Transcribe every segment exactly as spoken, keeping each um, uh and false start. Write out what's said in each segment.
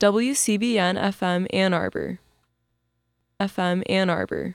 W C B N F M Ann Arbor. F M Ann Arbor.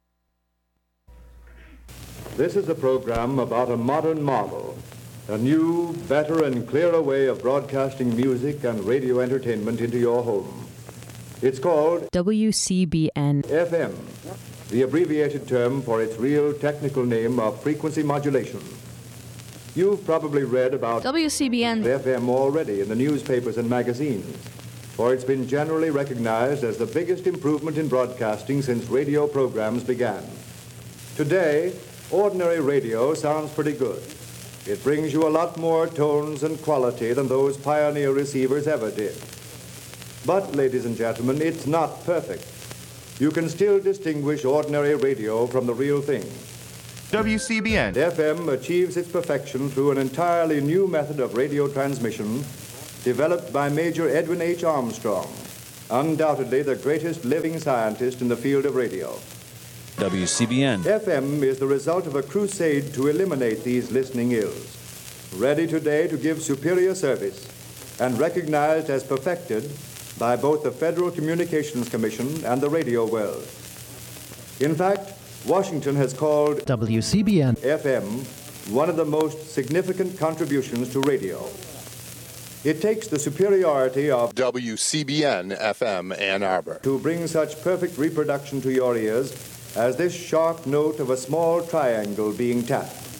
This is a program about a modern marvel, a new, better, and clearer way of broadcasting music and radio entertainment into your home. It's called W C B N F M, the abbreviated term for its real technical name of frequency modulation. You've probably read about W C B N F M already in the newspapers and magazines, for it's been generally recognized as the biggest improvement in broadcasting since radio programs began. Today, ordinary radio sounds pretty good. It brings you a lot more tones and quality than those pioneer receivers ever did. But, ladies and gentlemen, it's not perfect. You can still distinguish ordinary radio from the real thing. W C B N F M achieves its perfection through an entirely new method of radio transmission developed by Major Edwin H. Armstrong, undoubtedly the greatest living scientist in the field of radio. W C B N F M is the result of a crusade to eliminate these listening ills, ready today to give superior service and recognized as perfected by both the Federal Communications Commission and the radio world. In fact, Washington has called W C B N F M one of the most significant contributions to radio. It takes the superiority of W C B N F M Ann Arbor to bring such perfect reproduction to your ears as this sharp note of a small triangle being tapped.